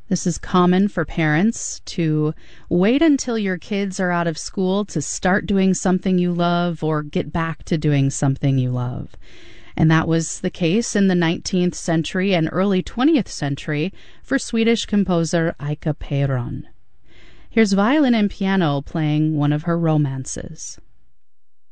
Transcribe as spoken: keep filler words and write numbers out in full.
This is common for parents to wait until your kids are out of school to start doing something you love or get back to doing something you love. And that was the case in the nineteenth century and early twentieth century for Swedish composer Ika Peron. Here's violin and piano playing one of her romances.